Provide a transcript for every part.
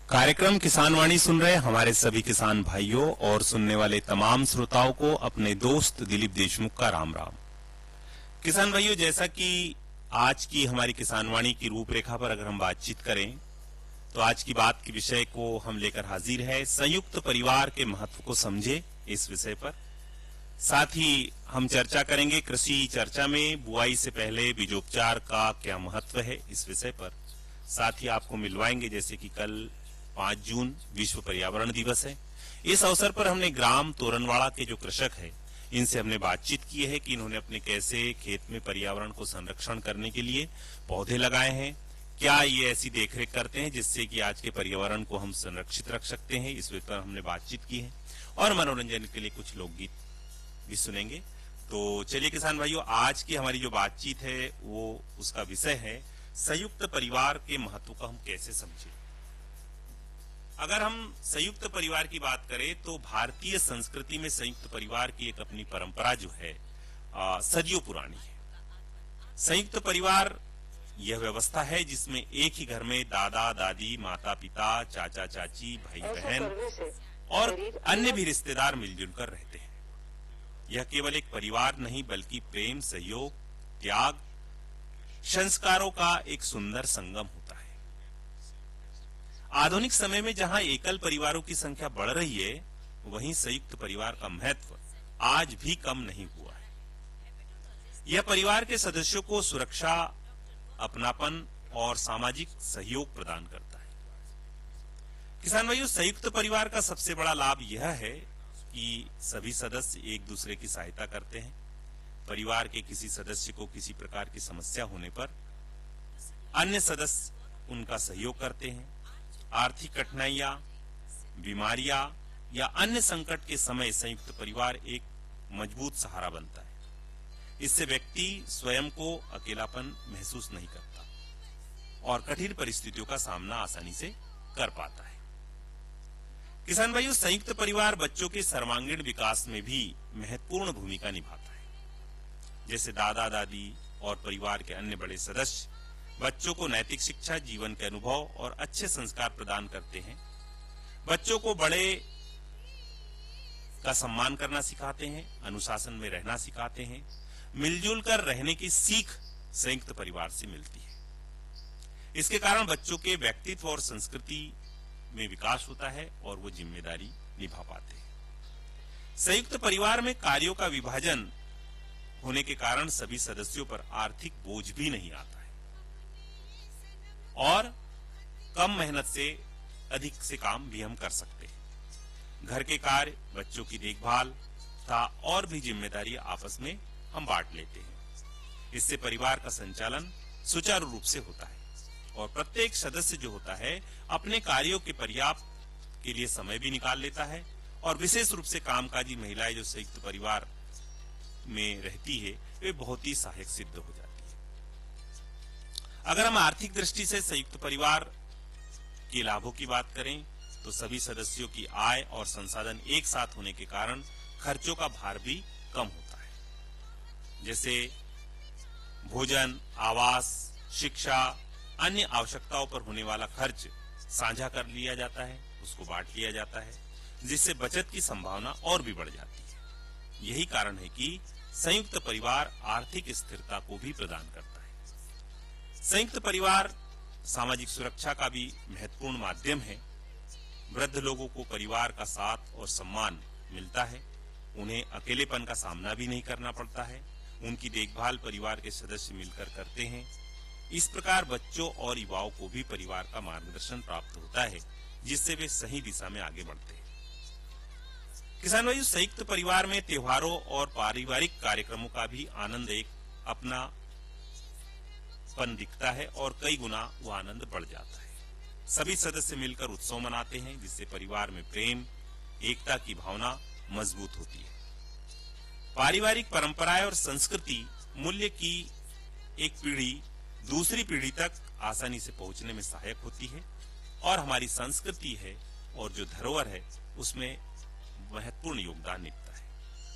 कार्यक्रम किसान वाणी सुन रहे हमारे सभी किसान भाइयों और सुनने वाले तमाम श्रोताओं को अपने दोस्त दिलीप देशमुख का राम राम। किसान भाइयों, जैसा कि आज की हमारी किसान वाणी की रूपरेखा पर अगर हम बातचीत करें तो आज की बात के विषय को हम लेकर हाजिर है संयुक्त परिवार के महत्व को समझे इस विषय पर। साथ ही हम चर्चा करेंगे कृषि चर्चा में बुआई से पहले बीजोपचार का क्या महत्व है इस विषय पर। साथ ही आपको मिलवाएंगे जैसे कि कल 5 जून विश्व पर्यावरण दिवस है। इस अवसर पर हमने ग्राम तोरनवाड़ा के जो कृषक है इनसे हमने बातचीत की है कि इन्होंने अपने कैसे खेत में पर्यावरण को संरक्षण करने के लिए पौधे लगाए हैं, क्या ये ऐसी देखरेख करते हैं जिससे कि आज के पर्यावरण को हम संरक्षित रख सकते हैं। इस विषय पर हमने बातचीत की है और मनोरंजन के लिए कुछ लोकगीत भी सुनेंगे। तो चलिए किसान भाइयों, आज की हमारी जो बातचीत है वो उसका विषय है संयुक्त परिवार के महत्व को हम कैसे समझें। अगर हम संयुक्त परिवार की बात करें तो भारतीय संस्कृति में संयुक्त परिवार की एक अपनी परंपरा जो है सदियों पुरानी है। संयुक्त परिवार यह व्यवस्था है जिसमें एक ही घर में दादा दादी, माता पिता, चाचा चाची, भाई बहन और अन्य भी रिश्तेदार मिलजुल कर रहते हैं। यह केवल एक परिवार नहीं बल्कि प्रेम, सहयोग, त्याग, संस्कारों का एक सुंदर संगम होता है। आधुनिक समय में जहां एकल परिवारों की संख्या बढ़ रही है वहीं संयुक्त परिवार का महत्व आज भी कम नहीं हुआ है। यह परिवार के सदस्यों को सुरक्षा, अपनापन और सामाजिक सहयोग प्रदान करता है। किसान भाइयों, संयुक्त परिवार का सबसे बड़ा लाभ यह है कि सभी सदस्य एक दूसरे की सहायता करते हैं। परिवार के किसी सदस्य को किसी प्रकार की समस्या होने पर अन्य सदस्य उनका सहयोग करते हैं। आर्थिक कठिनाइयां, बीमारियां या अन्य संकट के समय संयुक्त परिवार एक मजबूत सहारा बनता है। इससे व्यक्ति स्वयं को अकेलापन महसूस नहीं करता और कठिन परिस्थितियों का सामना आसानी से कर पाता है। किसान भाइयों, संयुक्त परिवार बच्चों के सर्वांगीण विकास में भी महत्वपूर्ण भूमिका निभाता है। जैसे दादा दादी और परिवार के अन्य बड़े सदस्य बच्चों को नैतिक शिक्षा, जीवन के अनुभव और अच्छे संस्कार प्रदान करते हैं। बच्चों को बड़े का सम्मान करना सिखाते हैं, अनुशासन में रहना सिखाते हैं। मिलजुल कर रहने की सीख संयुक्त परिवार से मिलती है। इसके कारण बच्चों के व्यक्तित्व और संस्कृति में विकास होता है और वो जिम्मेदारी निभा पाते हैं। संयुक्त परिवार में कार्यों का विभाजन होने के कारण सभी सदस्यों पर आर्थिक बोझ भी नहीं आता है और कम मेहनत से अधिक से काम भी हम कर सकते हैं। घर के कार्य, बच्चों की देखभाल तथा और भी जिम्मेदारी आपस में हम बांट लेते हैं। इससे परिवार का संचालन सुचारू रूप से होता है और प्रत्येक सदस्य जो होता है अपने कार्यों के पर्याप्त के लिए समय भी निकाल लेता है और विशेष रूप से कामकाजी महिलाएं जो संयुक्त परिवार में रहती है वे बहुत ही सहायक सिद्ध हो जाती है। अगर हम आर्थिक दृष्टि से संयुक्त परिवार के लाभों की बात करें तो सभी सदस्यों की आय और संसाधन एक साथ होने के कारण खर्चों का भार भी कम होता है। जैसे भोजन, आवास, शिक्षा, अन्य आवश्यकताओं पर होने वाला खर्च साझा कर लिया जाता है, उसको बांट लिया जाता है, जिससे बचत की संभावना और भी बढ़ जाती है। यही कारण है कि संयुक्त परिवार आर्थिक स्थिरता को भी प्रदान करता है। संयुक्त परिवार सामाजिक सुरक्षा का भी महत्वपूर्ण माध्यम है। वृद्ध लोगों को परिवार का साथ और सम्मान मिलता है। उन्हें अकेलेपन का सामना भी नहीं करना पड़ता है। उनकी देखभाल परिवार के सदस्य मिलकर करते हैं। इस प्रकार बच्चों और युवाओं को भी परिवार का मार्गदर्शन प्राप्त होता है जिससे वे सही दिशा में आगे बढ़ते हैं। किसान भाइयों, संयुक्त परिवार में त्योहारों और पारिवारिक कार्यक्रमों का भी आनंद एक अपना पन दिखता है और कई गुना वो आनंद बढ़ जाता है। सभी सदस्य मिलकर उत्सव मनाते हैं जिससे परिवार में प्रेम, एकता की भावना मजबूत होती है। पारिवारिक परंपराएं और संस्कृति मूल्य की एक पीढ़ी दूसरी पीढ़ी तक आसानी से पहुंचने में सहायक होती है और हमारी संस्कृति है और जो धरोहर है उसमें महत्वपूर्ण योगदान निभाता है।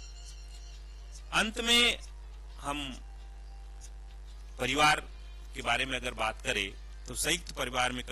अंत में हम परिवार के बारे में अगर बात करें तो संयुक्त परिवार में